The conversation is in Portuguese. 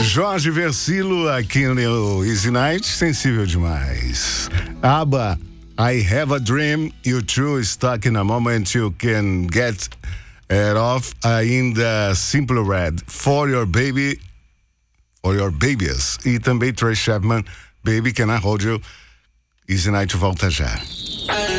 Jorge Versilo aqui no Easy Night, sensível demais. ABBA, I Have a Dream, U2, Stuck in a Moment You Can Get It Off, ainda Simple Red, For Your Baby, For Your Babies, e também Trace Chapman, Baby Can I Hold You. Easy Night volta já.